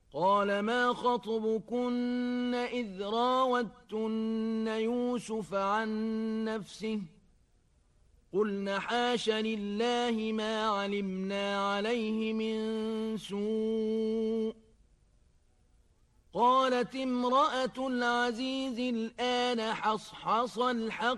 قال ما خطبكن إذ راوتن يوسف عن نفسه قلن حاش لله ما علمنا عليه من سوء قالت امرأة العزيز الآن حصحص الحق